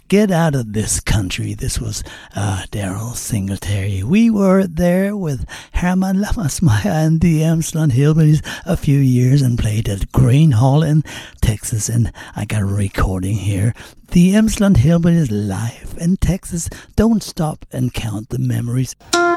Get Out of This Country. This was Daryl Singletary. We were there with Herman Lamasmaya and the Emsland Hillbillies a few years and played at Grain Hall in Texas. And I got a recording here. The Emsland Hillbillies live in Texas. Don't stop and count the memories.